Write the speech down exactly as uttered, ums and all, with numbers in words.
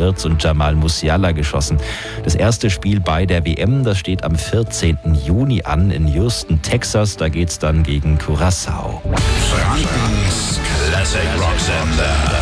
Wirtz und Jamal Musiala geschossen. Das erste Spiel bei der W M, das steht am vierzehnten Juni an in Houston, Texas. Da geht's dann gegen Curaçao. Frankens Classic Rock Sender.